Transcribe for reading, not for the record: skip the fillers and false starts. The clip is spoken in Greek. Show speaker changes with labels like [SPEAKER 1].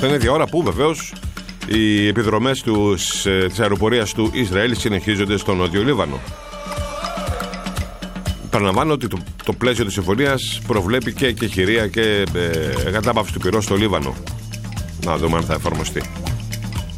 [SPEAKER 1] την ίδια ώρα που βεβαίως οι επιδρομές της αεροπορίας του Ισραήλ συνεχίζονται στο Νότιο Λίβανο. Παραλαμβάνω ότι το πλαίσιο της συμφωνίας προβλέπει και εκεχηρία και κατάπαυση του πυρός στο Λίβανο. Να δούμε αν θα εφαρμοστεί.